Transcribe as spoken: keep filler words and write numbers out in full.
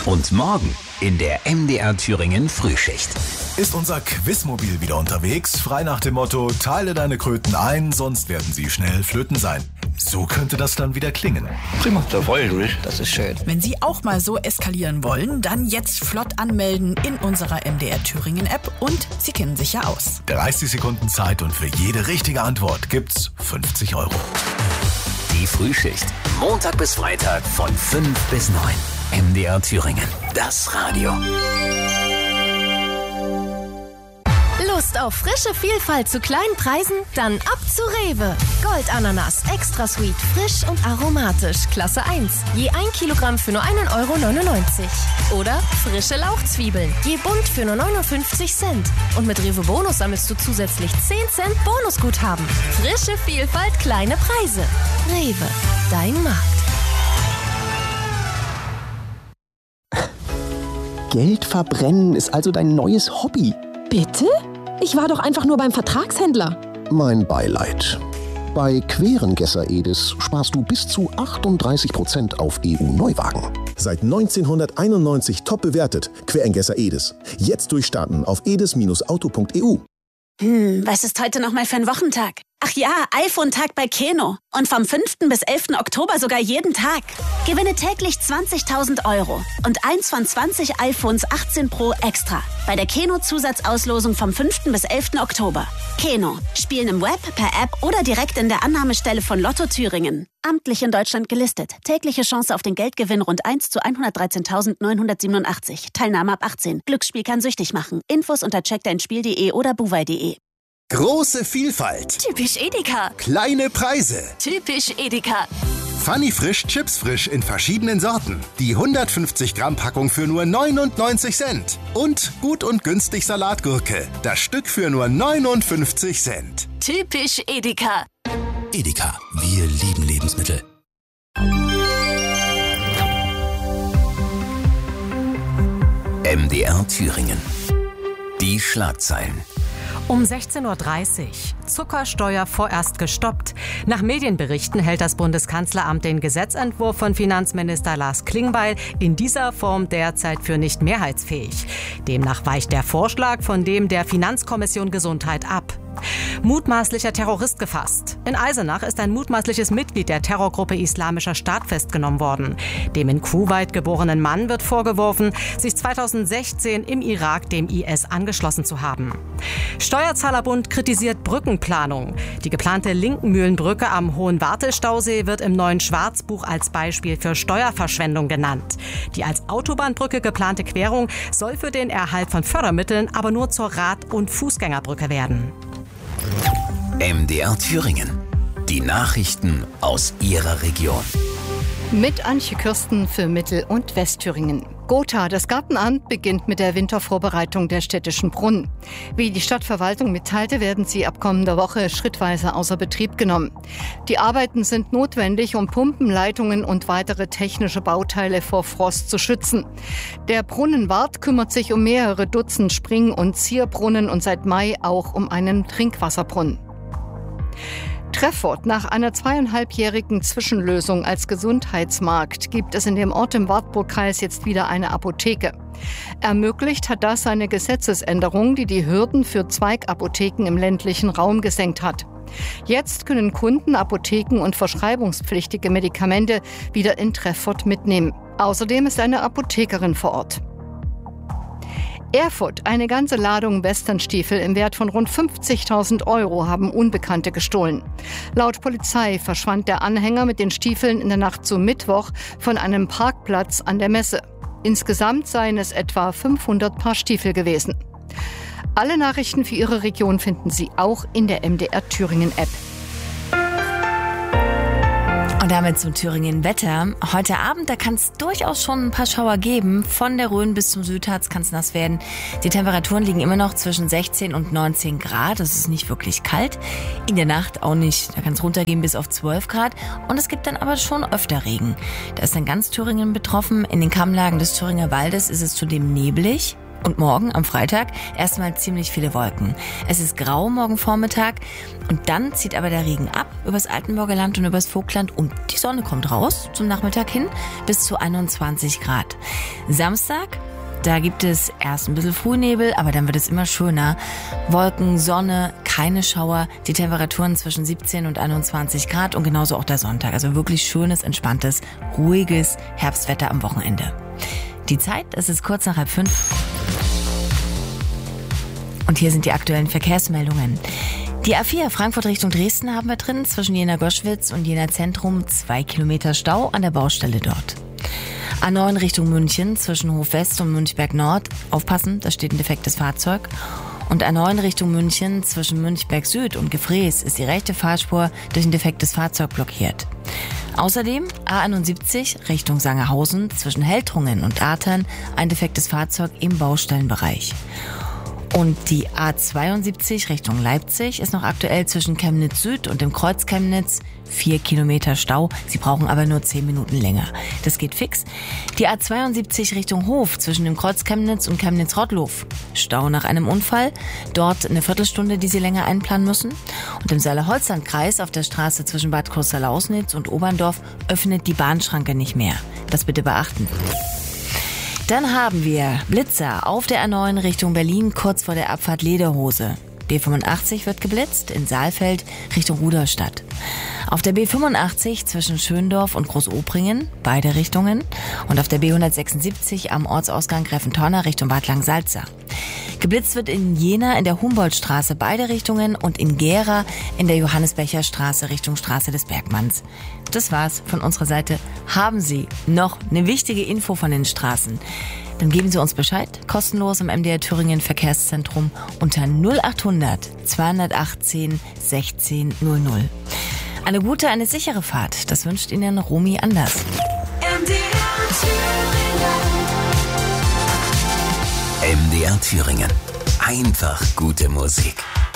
Und morgen in der M D R Thüringen Frühschicht. Ist unser Quizmobil wieder unterwegs? Frei nach dem Motto, teile deine Kröten ein, sonst werden sie schnell flöten sein. So könnte das dann wieder klingen. Prima, da freue ich mich. Das ist schön. Wenn Sie auch mal so eskalieren wollen, dann jetzt flott anmelden in unserer M D R Thüringen App und Sie kennen sich ja aus. dreißig Sekunden Zeit und für jede richtige Antwort gibt's fünfzig Euro. Die Frühschicht. Montag bis Freitag von fünf bis neun. M D R Thüringen. Das Radio. Lust auf frische Vielfalt zu kleinen Preisen? Dann ab zu Rewe. Goldananas, extra sweet, frisch und aromatisch, Klasse eins. Je ein Kilogramm für nur einen Euro neunundneunzig. Oder frische Lauchzwiebeln, je bunt für nur neunundfünfzig Cent. Und mit Rewe Bonus sammelst du zusätzlich zehn Cent Bonusguthaben. Frische Vielfalt, kleine Preise. Rewe, dein Markt. Geld verbrennen ist also dein neues Hobby. Bitte? Ich war doch einfach nur beim Vertragshändler. Mein Beileid. Bei Querengesser Edis sparst du bis zu achtunddreißig Prozent auf E U-Neuwagen. Seit neunzehnhunderteinundneunzig top bewertet. Querengesser Edis. Jetzt durchstarten auf edis Auto punkt e u. Hm, was ist heute nochmal für ein Wochentag? Ach ja, iPhone-Tag bei Keno. Und vom fünften bis elften Oktober sogar jeden Tag. Gewinne täglich zwanzigtausend Euro und eins von zwanzig iPhones achtzehn Pro extra. Bei der Keno-Zusatzauslosung vom fünften bis elften Oktober. Keno. Spielen im Web, per App oder direkt in der Annahmestelle von Lotto Thüringen. Amtlich in Deutschland gelistet. Tägliche Chance auf den Geldgewinn rund eins zu hundertdreizehntausendneunhundertsiebenundachtzig. Teilnahme ab achtzehn. Glücksspiel kann süchtig machen. Infos unter check dein spiel punkt de oder buwei punkt de. Große Vielfalt. Typisch Edeka. Kleine Preise. Typisch Edeka. Funny Frisch, Chips frisch in verschiedenen Sorten. Die hundertfünfzig Gramm Packung für nur neunundneunzig Cent. Und gut und günstig Salatgurke. Das Stück für nur neunundfünfzig Cent. Typisch Edeka. Edeka. Wir lieben Lebensmittel. M D R Thüringen. Die Schlagzeilen. Um sechzehn Uhr dreißig. Zuckersteuer vorerst gestoppt. Nach Medienberichten hält das Bundeskanzleramt den Gesetzentwurf von Finanzminister Lars Klingbeil in dieser Form derzeit für nicht mehrheitsfähig. Demnach weicht der Vorschlag von dem der Finanzkommission Gesundheit ab. Mutmaßlicher Terrorist gefasst. In Eisenach ist ein mutmaßliches Mitglied der Terrorgruppe Islamischer Staat festgenommen worden. Dem in Kuwait geborenen Mann wird vorgeworfen, sich zweitausendsechzehn im Irak dem I S angeschlossen zu haben. Steuerzahlerbund kritisiert Brückenplanung. Die geplante Linkenmühlenbrücke am Hohenwarte-Stausee wird im neuen Schwarzbuch als Beispiel für Steuerverschwendung genannt. Die als Autobahnbrücke geplante Querung soll für den Erhalt von Fördermitteln aber nur zur Rad- und Fußgängerbrücke werden. M D R Thüringen. Die Nachrichten aus Ihrer Region. Mit Antje Kürsten für Mittel- und Westthüringen. Gotha, das Gartenamt, beginnt mit der Wintervorbereitung der städtischen Brunnen. Wie die Stadtverwaltung mitteilte, werden sie ab kommender Woche schrittweise außer Betrieb genommen. Die Arbeiten sind notwendig, um Pumpen, Leitungen und weitere technische Bauteile vor Frost zu schützen. Der Brunnenwart kümmert sich um mehrere Dutzend Spring- und Zierbrunnen und seit Mai auch um einen Trinkwasserbrunnen. Treffort. Nach einer zweieinhalbjährigen Zwischenlösung als Gesundheitsmarkt gibt es in dem Ort im Wartburgkreis jetzt wieder eine Apotheke. Ermöglicht hat das eine Gesetzesänderung, die die Hürden für Zweigapotheken im ländlichen Raum gesenkt hat. Jetzt können Kunden Apotheken und verschreibungspflichtige Medikamente wieder in Treffort mitnehmen. Außerdem ist eine Apothekerin vor Ort. Erfurt. Eine ganze Ladung Westernstiefel im Wert von rund fünfzigtausend Euro haben Unbekannte gestohlen. Laut Polizei verschwand der Anhänger mit den Stiefeln in der Nacht zu Mittwoch von einem Parkplatz an der Messe. Insgesamt seien es etwa fünfhundert Paar Stiefel gewesen. Alle Nachrichten für Ihre Region finden Sie auch in der M D R Thüringen App. Und damit zum Thüringen Wetter. Heute Abend, da kann es durchaus schon ein paar Schauer geben. Von der Rhön bis zum Südharz kann es nass werden. Die Temperaturen liegen immer noch zwischen sechzehn und neunzehn Grad. Das ist nicht wirklich kalt. In der Nacht auch nicht. Da kann es runtergehen bis auf zwölf Grad. Und es gibt dann aber schon öfter Regen. Da ist dann ganz Thüringen betroffen. In den Kammlagen des Thüringer Waldes ist es zudem neblig. Und morgen, am Freitag, erstmal ziemlich viele Wolken. Es ist grau morgen Vormittag und dann zieht aber der Regen ab übers Altenburger Land und übers Vogtland und die Sonne kommt raus zum Nachmittag hin bis zu einundzwanzig Grad. Samstag, da gibt es erst ein bisschen Frühnebel, aber dann wird es immer schöner. Wolken, Sonne, keine Schauer, die Temperaturen zwischen siebzehn und einundzwanzig Grad und genauso auch der Sonntag. Also wirklich schönes, entspanntes, ruhiges Herbstwetter am Wochenende. Die Zeit, es ist kurz nach halb fünf. Und hier sind die aktuellen Verkehrsmeldungen. Die A vier Frankfurt Richtung Dresden haben wir drin, zwischen Jena-Goschwitz und Jena-Zentrum zwei Kilometer Stau an der Baustelle dort. A neun Richtung München zwischen Hof-West und Münchberg Nord. Aufpassen, da steht ein defektes Fahrzeug. Und A neun Richtung München zwischen Münchberg Süd und Gefrees ist die rechte Fahrspur durch ein defektes Fahrzeug blockiert. Außerdem A einundsiebzig Richtung Sangerhausen zwischen Heltrungen und Artern ein defektes Fahrzeug im Baustellenbereich. Und die A zweiundsiebzig Richtung Leipzig ist noch aktuell zwischen Chemnitz Süd und dem Kreuz Chemnitz. Vier Kilometer Stau. Sie brauchen aber nur zehn Minuten länger. Das geht fix. Die A zweiundsiebzig Richtung Hof zwischen dem Kreuz Chemnitz und Chemnitz-Rottlow. Stau nach einem Unfall. Dort eine Viertelstunde, die Sie länger einplanen müssen. Und im Saale-Holzland-Kreis auf der Straße zwischen Bad Kreuzer-Lausnitz und Oberndorf öffnet die Bahnschranke nicht mehr. Das bitte beachten. Dann haben wir Blitzer auf der A neun Richtung Berlin, kurz vor der Abfahrt Lederhose. B fünfundachtzig wird geblitzt in Saalfeld Richtung Rudolstadt. Auf der B fünfundachtzig zwischen Schöndorf und Großobringen, beide Richtungen. Und auf der B hundertsechsundsiebzig am Ortsausgang Greffentorner Richtung Bad Langsalza. Geblitzt wird in Jena in der Humboldtstraße beide Richtungen und in Gera in der Johannes-Becher-Straße Richtung Straße des Bergmanns. Das war's von unserer Seite. Haben Sie noch eine wichtige Info von den Straßen? Dann geben Sie uns Bescheid, kostenlos im M D R Thüringen Verkehrszentrum unter null achthundert zweihundertachtzehn sechzehn null null. Eine gute, eine sichere Fahrt, das wünscht Ihnen Romy Anders. M D R Thüringen. M D R Thüringen. Einfach gute Musik.